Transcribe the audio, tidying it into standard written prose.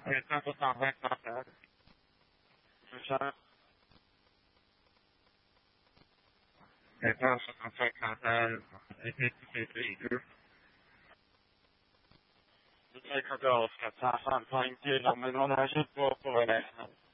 Quelqu'un peut s'en faire contact. Richard. Quelqu'un peut s'en faire contact. Écoutez les deux. Le 465, normalement, on n'achète pas pour l'instant.